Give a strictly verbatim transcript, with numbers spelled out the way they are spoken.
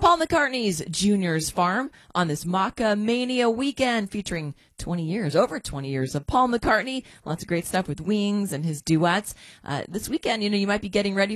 Paul McCartney's Junior's Farm on this Maca Mania weekend featuring twenty years, over twenty years of Paul McCartney. Lots of great stuff with Wings and his duets. Uh, this weekend, you know, you might be getting ready